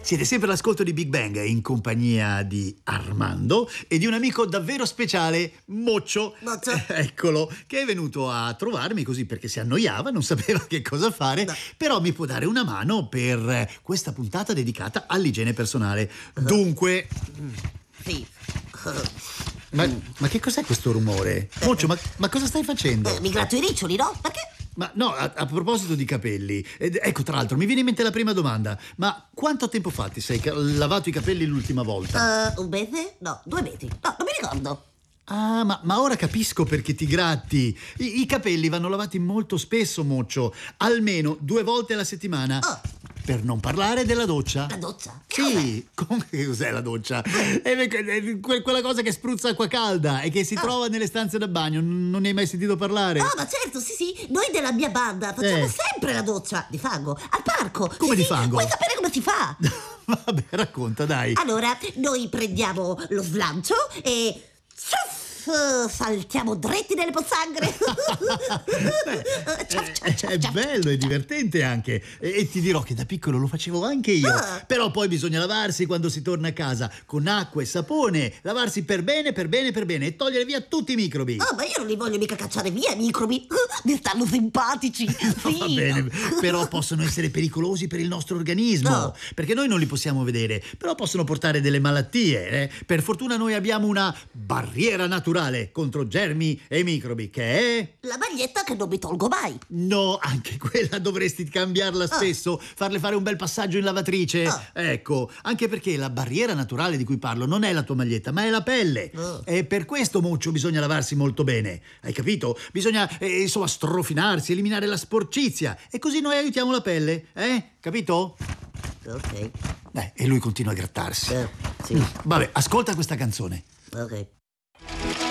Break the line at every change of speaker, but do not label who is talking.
Siete sempre all'ascolto di Big Bang in compagnia di Armando e di un amico davvero speciale, Moccio.
Moccio?
Eccolo, che è venuto a trovarmi così perché si annoiava, non sapeva che cosa fare,
No.
però mi può dare una mano per questa puntata dedicata all'igiene personale. Dunque,
Sì.
ma che cos'è questo rumore? Moccio, ma cosa stai facendo?
Mi gratto i riccioli, no? Perché?
Ma no, a proposito di capelli, ecco, tra l'altro, mi viene in mente la prima domanda. Ma quanto tempo fa ti sei lavato i capelli l'ultima volta?
Un mese? No, 2 mesi. No, non mi ricordo.
Ah, ma ora capisco perché ti gratti. I capelli vanno lavati molto spesso, Moccio, almeno 2 volte alla settimana.
Oh.
Per non parlare della doccia.
La doccia?
Sì, che cos'è la doccia? È quella cosa che spruzza acqua calda e che si trova nelle stanze da bagno. Non ne hai mai sentito parlare?
Oh, ma certo, sì. Noi della mia banda facciamo sempre la doccia di fango al parco.
Come
Sì,
di fango?
Vuoi sapere come si fa?
Vabbè, racconta, dai.
Allora, noi prendiamo lo slancio e saltiamo dritti nelle pozzanghere.
È bello, è divertente anche. E ti dirò che da piccolo lo facevo anche io. Però poi bisogna lavarsi quando si torna a casa con acqua e sapone. Lavarsi per bene e togliere via tutti i microbi.
Oh, ma io non li voglio mica cacciare via, i microbi. Mi stanno simpatici. Sì.
Va bene, però possono essere pericolosi per il nostro organismo.
No.
Perché noi non li possiamo vedere, però possono portare delle malattie. Per fortuna noi abbiamo una barriera naturale contro germi e microbi, che è...
La maglietta che non mi tolgo mai.
No, anche quella dovresti cambiarla spesso, farle fare un bel passaggio in lavatrice. Ecco, anche perché la barriera naturale di cui parlo non è la tua maglietta, ma è la pelle. E per questo, Moccio, bisogna lavarsi molto bene. Hai capito? Bisogna, insomma, strofinarsi, eliminare la sporcizia. E così noi aiutiamo la pelle, capito?
Ok.
E lui continua a grattarsi.
Sì.
Vabbè, ascolta questa canzone.
Ok.